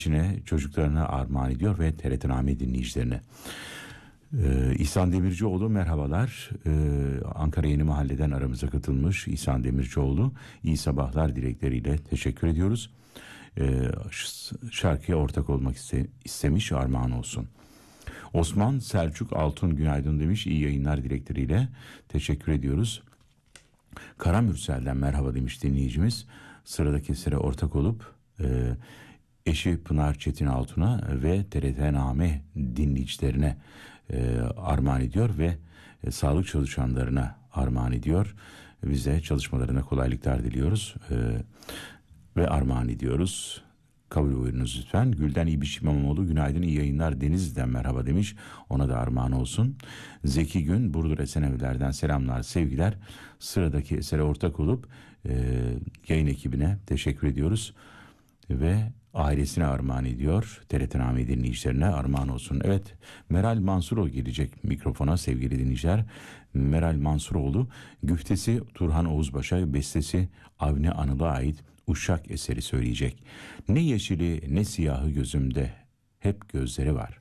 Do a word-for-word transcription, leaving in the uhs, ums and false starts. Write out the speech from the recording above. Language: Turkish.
içine çocuklarına armağan ediyor ve T R T Name dinleyicilerine. Ee, İhsan Demircioğlu merhabalar. Ee, Ankara Yeni Mahalle'den aramıza katılmış İhsan Demircioğlu. İyi sabahlar dilekleriyle teşekkür ediyoruz. Ee, şarkıya ortak olmak iste, istemiş, armağan olsun. Osman Selçuk Altun günaydın demiş, iyi yayınlar dilekleriyle teşekkür ediyoruz. Karamürsel'den merhaba demiş dinleyicimiz. Sıradaki sıra ortak olup e, eşi Pınar Çetin Altun'a ve T R T Name dinleyicilerine e, armağan ediyor ve e, sağlık çalışanlarına armağan ediyor. Bize çalışmalarına kolaylıklar diliyoruz e, ve armağan ediyoruz. Kabul buyurunuz lütfen. Gülden İbiş İmamoğlu günaydın, iyi yayınlar Denizli'den merhaba demiş. Ona da armağan olsun. Zeki Gün Burdur Esenevler'den selamlar, sevgiler. Sıradaki esere ortak olup e, yayın ekibine teşekkür ediyoruz. Ve ailesine armağan ediyor. T R T Name dinleyicilerine armağan olsun. Evet, Meral Mansuroğlu gelecek mikrofona sevgili dinleyiciler. Meral Mansuroğlu güftesi Turhan Oğuzbaş'a, bestesi Avni Anıl'a ait Uşak eseri söyleyecek. Ne yeşili ne siyahı gözümde, hep gözleri var.